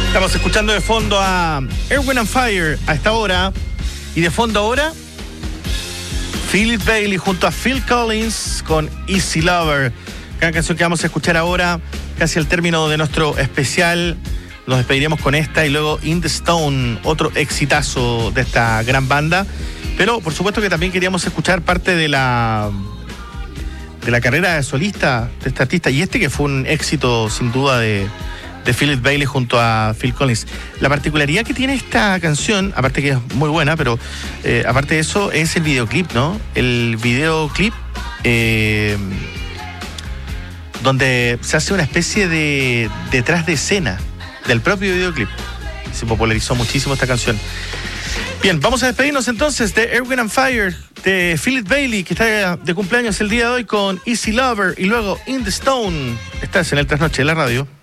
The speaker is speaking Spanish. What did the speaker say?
Estamos escuchando de fondo a Earth, Wind & Fire a esta hora. Y de fondo ahora, Philip Bailey junto a Phil Collins con Easy Lover. Cada canción que vamos a escuchar ahora, casi al término de nuestro especial. Nos despediremos con esta y luego In the Stone, otro exitazo de esta gran banda. Pero por supuesto que también queríamos escuchar parte de la carrera solista de este artista. Y que fue un éxito sin duda de Philip Bailey junto a Phil Collins. La particularidad que tiene esta canción, aparte que es muy buena, pero aparte de eso, es el videoclip, ¿no? El videoclip donde se hace una especie de detrás de escena del propio videoclip. Se popularizó muchísimo esta canción. Bien, vamos a despedirnos entonces de Earth, Wind & Fire, de Philip Bailey, que está de cumpleaños el día de hoy, con Easy Lover, y luego In the Stone. Estás en el Trasnoche de la radio.